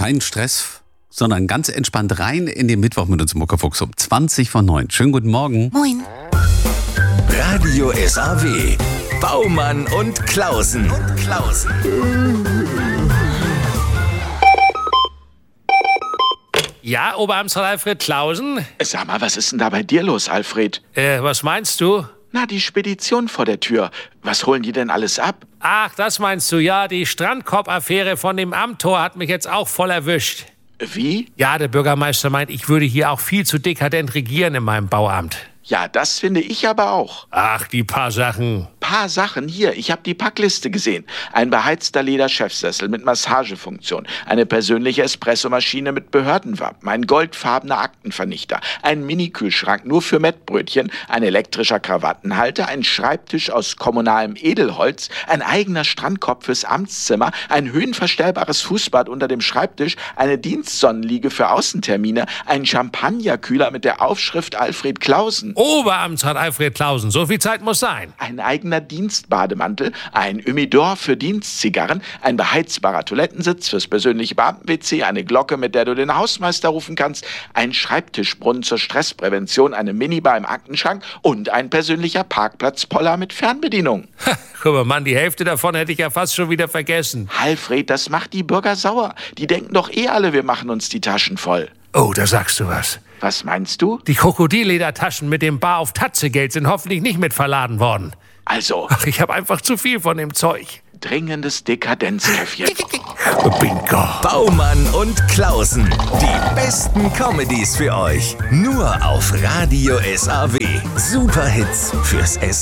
keinen Stress, sondern ganz entspannt rein in den Mittwoch mit uns Muckefuchs um 20:09. Schönen guten Morgen. Moin. Radio SAW. Baumann und Klausen. Ja, Oberamtsrat Alfred Klausen? Sag mal, was ist denn da bei dir los, Alfred? Was meinst du? Na, die Spedition vor der Tür. Was holen die denn alles ab? Ach, das meinst du, ja. Die Strandkorb-Affäre von dem Amtor hat mich jetzt auch voll erwischt. Wie? Ja, der Bürgermeister meint, ich würde hier auch viel zu dekadent regieren in meinem Bauamt. Ja, das finde ich aber auch. Ach, die paar Sachen. Paar Sachen hier. Ich habe die Packliste gesehen. Ein beheizter Lederchefsessel mit Massagefunktion, eine persönliche Espressomaschine mit Behördenwappen, ein goldfarbener Aktenvernichter, ein Mini-Kühlschrank nur für Mettbrötchen, ein elektrischer Krawattenhalter, ein Schreibtisch aus kommunalem Edelholz, ein eigener Strandkorb fürs Amtszimmer, ein höhenverstellbares Fußbad unter dem Schreibtisch, eine Dienstsonnenliege für Außentermine, ein Champagnerkühler mit der Aufschrift Alfred Klausen. Oberamtsrat Alfred Klausen, so viel Zeit muss sein. Ein eigener Dienstbademantel, ein Humidor für Dienstzigarren, ein beheizbarer Toilettensitz fürs persönliche Beamten-WC, eine Glocke, mit der du den Hausmeister rufen kannst, ein Schreibtischbrunnen zur Stressprävention, eine Minibar im Aktenschrank und ein persönlicher Parkplatzpoller mit Fernbedienung. Guck mal, Mann, die Hälfte davon hätte ich ja fast schon wieder vergessen. Alfred, das macht die Bürger sauer. Die denken doch alle, wir machen uns die Taschen voll. Oh, da sagst du was. Was meinst du? Die Krokodilledertaschen mit dem Bar auf Tatzegeld sind hoffentlich nicht mit verladen worden. Also, Ach, ich habe einfach zu viel von dem Zeug. dringendes Dekadenzkäffchen. Bingo. Baumann und Klausen. Die besten Comedies für euch. Nur auf Radio SAW. Superhits fürs SAW.